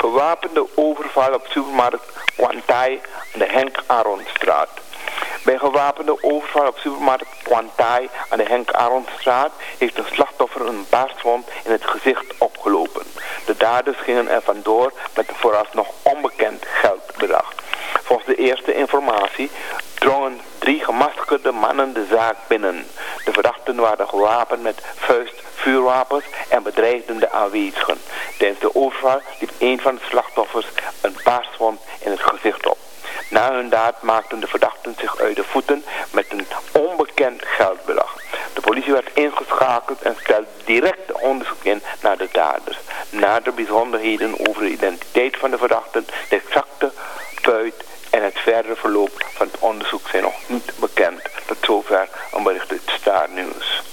Gewapende overval op supermarkt Kwantai aan de Henk Aronstraat. Bij gewapende overval op supermarkt Kwantai aan de Henk Aronstraat heeft de slachtoffer een barstwond in het gezicht opgelopen. De daders gingen er vandoor met een vooralsnog onbekend geldbedrag. Volgens de eerste informatie drongen 3 gemaskerde mannen de zaak binnen. De verdachten waren gewapend met vuurwapens en bedreigden de aanwezigen. Tijdens de overval liep een van de slachtoffers een barstwond in het gezicht op. Na hun daad maakten de verdachten zich uit de voeten met een onbekend geldbedrag. De politie werd ingeschakeld en stelde direct onderzoek in naar de daders. Nadere bijzonderheden over de identiteit van de verdachten, de exacte buit en het verdere verloop van het onderzoek zijn nog niet bekend. Tot zover een bericht uit Star News.